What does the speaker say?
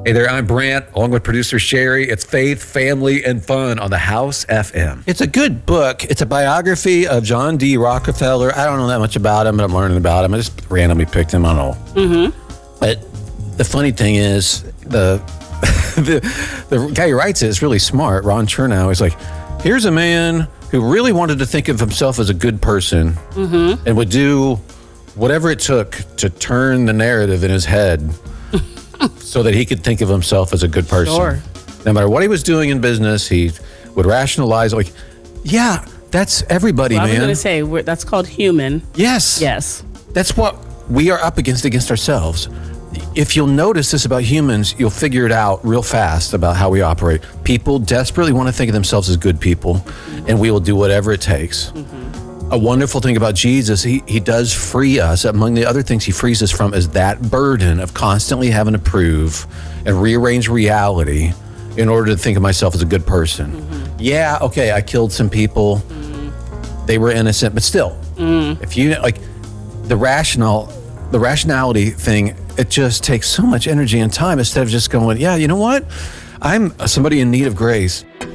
Hey there, I'm Brant, along with producer Sherry. It's Faith, Family, and Fun on the House FM. It's a good book. It's a biography of John D. Rockefeller. I don't know that much about him, but I'm learning about him. I just randomly picked him. I don't know. But the funny thing is, the guy who writes it is really smart. Ron Chernow. He's like, here's a man who really wanted to think of himself as a good person and would do whatever it took to turn the narrative in his head so that he could think of himself as a good person. Sure. No matter what he was doing in business, he would rationalize, like, yeah, that's everybody, Well, I was man. going to say, that's called human. Yes. Yes. That's what we are up against ourselves. If you'll notice this about humans, you'll figure it out real fast about how we operate. People desperately want to think of themselves as good people, and we will do whatever it takes. A wonderful thing about Jesus, he does free us. Among the other things he frees us from is that burden of constantly having to prove and rearrange reality in order to think of myself as a good person. Yeah, okay, I killed some people. They were innocent, but still, if you, like, the rationality thing, it just takes so much energy and time instead of just going, yeah, you know what? I'm somebody in need of grace.